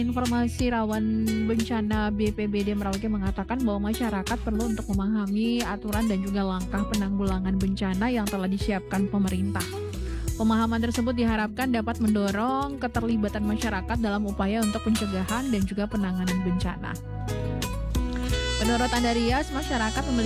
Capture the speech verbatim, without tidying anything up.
Informasi rawan bencana B P B D Merauke mengatakan bahwa masyarakat perlu untuk memahami aturan dan juga langkah penanggulangan bencana yang telah disiapkan pemerintah. Pemahaman tersebut diharapkan dapat mendorong keterlibatan masyarakat dalam upaya untuk pencegahan dan juga penanganan bencana. Menurut Andarias, masyarakat memiliki